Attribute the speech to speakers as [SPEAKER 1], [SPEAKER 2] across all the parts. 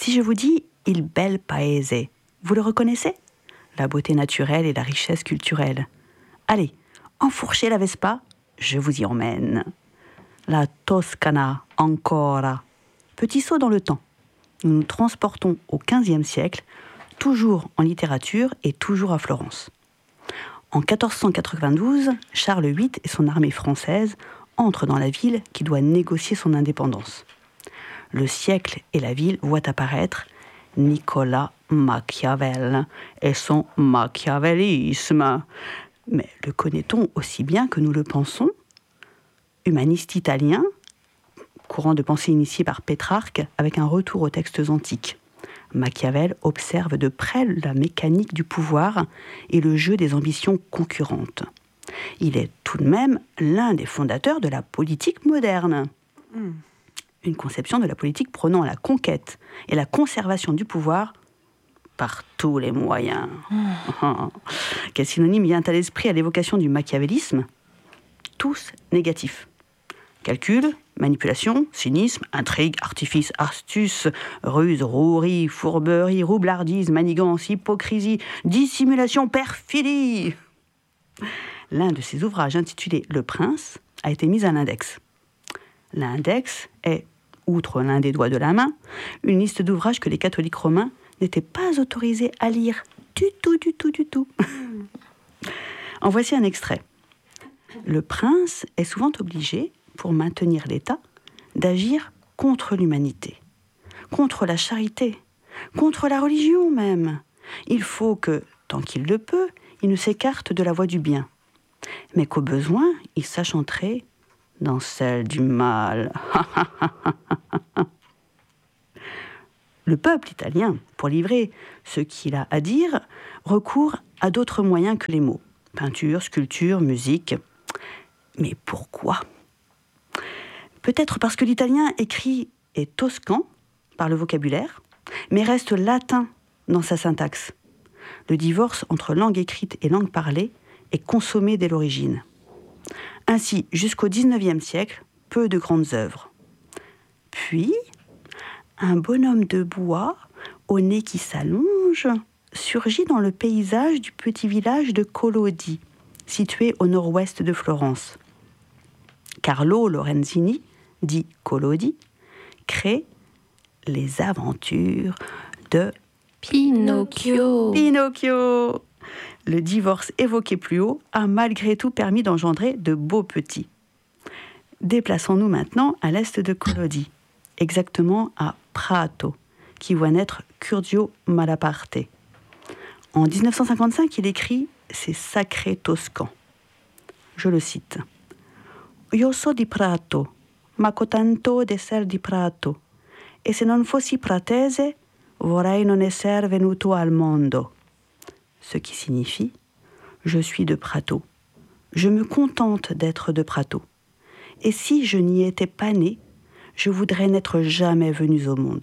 [SPEAKER 1] Si je vous dis « il bel paese », vous le reconnaissez ? La beauté naturelle et la richesse culturelle. Allez, enfourchez la Vespa, je vous y emmène. La Toscana, ancora. Petit saut dans le temps. Nous nous transportons au XVe siècle, toujours en littérature et toujours à Florence. En 1492, Charles VIII et son armée française entrent dans la ville qui doit négocier son indépendance. Le siècle et la ville voient apparaître Nicolas Machiavel et son machiavélisme. Mais le connaît-on aussi bien que nous le pensons ? Humaniste italien, courant de pensée initié par Pétrarque avec un retour aux textes antiques. Machiavel observe de près la mécanique du pouvoir et le jeu des ambitions concurrentes. Il est tout de même l'un des fondateurs de la politique moderne. Une conception de la politique prônant la conquête et la conservation du pouvoir par tous les moyens. Quel synonyme vient à l'esprit à l'évocation du machiavélisme ? Tous négatifs. Calcul, manipulation, cynisme, intrigue, artifice, astuce, ruse, rouerie, fourberie, roublardise, manigance, hypocrisie, dissimulation, perfidie. L'un de ses ouvrages intitulé « Le Prince » a été mis à l'index. L'index est, outre l'un des doigts de la main, une liste d'ouvrages que les catholiques romains n'étaient pas autorisés à lire du tout. En voici un extrait. Le prince est souvent obligé, pour maintenir l'État, d'agir contre l'humanité, contre la charité, contre la religion même. Il faut que, tant qu'il le peut, il ne s'écarte de la voie du bien, mais qu'au besoin, il sache entrer dans celle du mal. Le peuple italien, pour livrer ce qu'il a à dire, recourt à d'autres moyens que les mots. Peinture, sculpture, musique. Mais pourquoi ? Peut-être parce que l'italien écrit est toscan par le vocabulaire, mais reste latin dans sa syntaxe. Le divorce entre langue écrite et langue parlée est consommé dès l'origine. Ainsi, jusqu'au XIXe siècle, peu de grandes œuvres. Puis, un bonhomme de bois, au nez qui s'allonge, surgit dans le paysage du petit village de Collodi, situé au nord-ouest de Florence. Carlo Lorenzini, dit Collodi, crée les aventures de Pinocchio. Le divorce évoqué plus haut a malgré tout permis d'engendrer de beaux petits. Déplaçons-nous maintenant à l'est de Collodi, exactement à Prato, qui voit naître Curzio Malaparte. En 1955, il écrit ses Sacrés Toscans. Je le cite. Io so di Prato, ma cotanto d'esser di Prato, e se non fossi pratese, vorrei non esser venuto al mondo. Ce qui signifie « Je suis de Prato, je me contente d'être de Prato, et si je n'y étais pas né, je voudrais n'être jamais venu au monde. »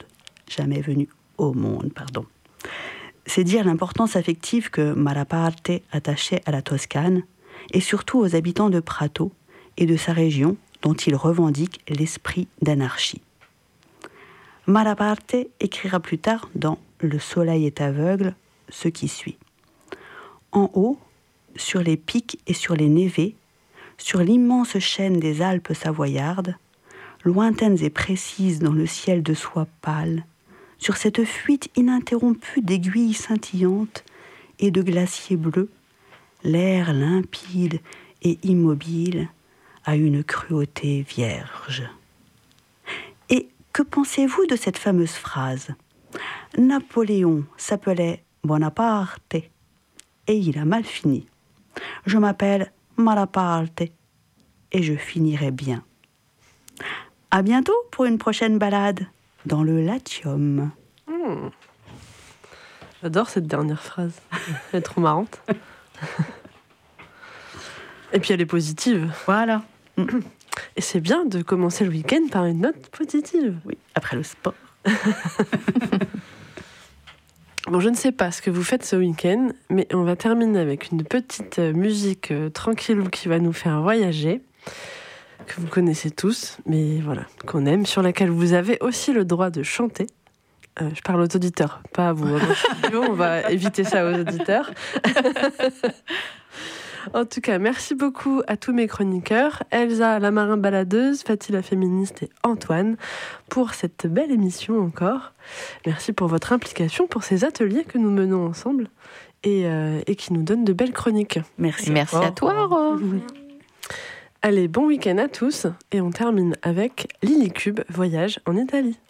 [SPEAKER 1] C'est dire l'importance affective que Malaparte attachait à la Toscane, et surtout aux habitants de Prato et de sa région, dont il revendique l'esprit d'anarchie. Malaparte écrira plus tard dans « Le soleil est aveugle » ce qui suit. En haut, sur les pics et sur les névés, sur l'immense chaîne des Alpes savoyardes, lointaines et précises dans le ciel de soie pâle, sur cette fuite ininterrompue d'aiguilles scintillantes et de glaciers bleus, l'air limpide et immobile a une cruauté vierge. Et que pensez-vous de cette fameuse phrase ? Napoléon s'appelait Bonaparte et il a mal fini. Je m'appelle Malaparte et je finirai bien. À bientôt pour une prochaine balade dans le Latium.
[SPEAKER 2] J'adore cette dernière phrase. Elle est trop marrante. Et puis elle est positive.
[SPEAKER 1] Voilà.
[SPEAKER 2] Et c'est bien de commencer le week-end par une note positive.
[SPEAKER 1] Oui, après le sport.
[SPEAKER 2] Bon, je ne sais pas ce que vous faites ce week-end, mais on va terminer avec une petite musique tranquillou qui va nous faire voyager, que vous connaissez tous, mais voilà, qu'on aime, sur laquelle vous avez aussi le droit de chanter. Je parle aux auditeurs, pas à vous. On va éviter ça aux auditeurs. En tout cas, merci beaucoup à tous mes chroniqueurs, Elsa, la marin baladeuse, Fatih, la féministe et Antoine, pour cette belle émission encore. Merci pour votre implication, pour ces ateliers que nous menons ensemble et qui nous donnent de belles chroniques.
[SPEAKER 3] Merci à toi, Aurore.
[SPEAKER 2] Allez, bon week-end à tous et on termine avec Lily Cube, voyage en Italie.